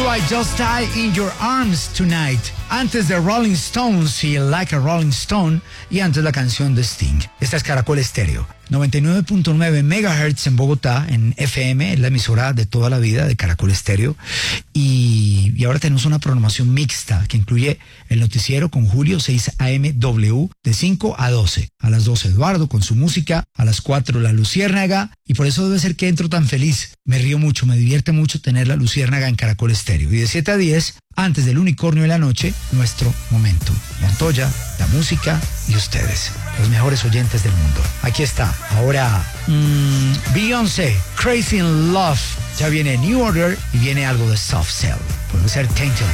I Just Die in Your Arms Tonight. Antes de Rolling Stones y Like a Rolling Stone, y antes la canción de Sting. Esta es Caracol Estéreo, 99.9 MHz en Bogotá, en FM, la emisora de toda la vida de Caracol Estéreo. Y ahora tenemos una programación mixta que incluye el noticiero con Julio, 6 AM W, de 5 a 12. A las 12 Eduardo con su música, a las 4 la Luciérnaga, y por eso debe ser que entro tan feliz. Me río mucho, me divierte mucho tener la Luciérnaga en Caracol Estéreo. Y de 7 a 10, antes del Unicornio de la Noche, nuestro momento. Montoya, la música y ustedes, los mejores oyentes del mundo. Aquí está, ahora Beyoncé, Crazy in Love. Ya viene New Order y viene algo de Soft Cell. Puede ser Tainted